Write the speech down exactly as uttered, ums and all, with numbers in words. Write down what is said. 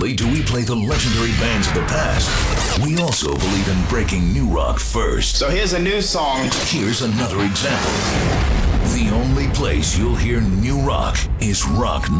only do we play the legendary bands of the past, we also believe in breaking new rock first. So here's a new song. Here's another example. The only place you'll hear new rock is Rock